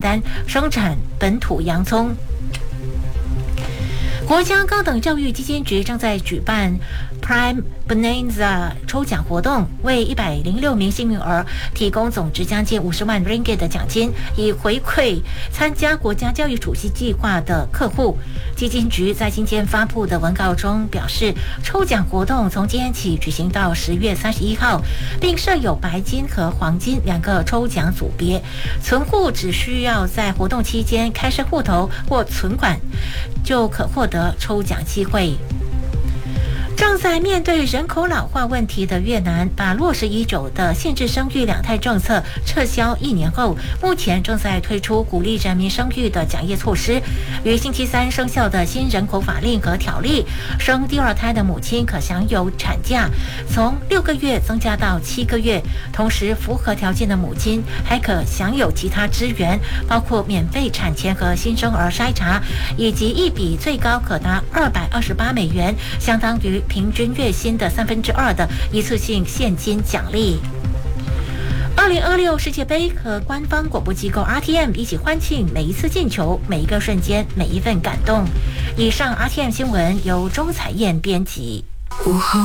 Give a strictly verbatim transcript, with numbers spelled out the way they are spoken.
单，生产本土洋葱。国家高等教育基金局正在举办 Prime Bonanza 抽奖活动，为一百零六名幸运儿提供总值将近五十万 ringgit 的奖金，以回馈参加国家教育储蓄计划的客户。基金局在今天发布的文告中表示，抽奖活动从今天起举行到十月三十一号，并设有白金和黄金两个抽奖组别。存户只需要在活动期间开设户头或存款，就可获得抽奖机会。正在面对人口老化问题的越南，把落实已久的限制生育两胎政策撤销一年后，目前正在推出鼓励人民生育的奖业措施。于星期三生效的新人口法令和条例，生第二胎的母亲可享有产假从六个月增加到七个月，同时符合条件的母亲还可享有其他支援，包括免费产前和新生儿筛查，以及一笔最高可达二百二十八美元，相当于平均月薪的三分之二的一次性现金奖励。二零二六世界杯和官方广播机构 R T M 一起欢庆每一次进球、每一个瞬间、每一份感动。以上 R T M 新闻由周彩燕编辑。 午后